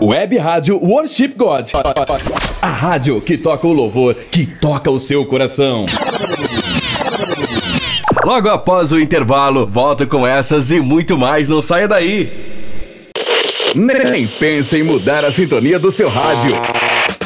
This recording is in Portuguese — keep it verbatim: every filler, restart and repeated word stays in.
Web Rádio Worship God. A rádio que toca o louvor, que toca o seu coração. Logo após o intervalo, volto com essas e muito mais, não saia daí. Nem pense em mudar a sintonia do seu rádio.